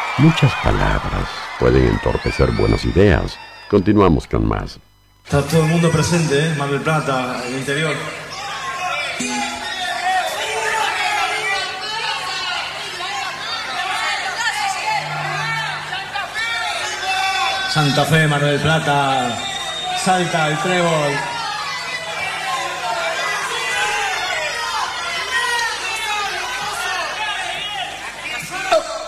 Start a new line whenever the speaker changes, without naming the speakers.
Muchas palabras pueden entorpecer buenas ideas. Continuamos con más.
Está todo el mundo presente, ¿eh? Mar del Plata, el interior. Santa Fe, Mar del Plata, Salta, el Trébol.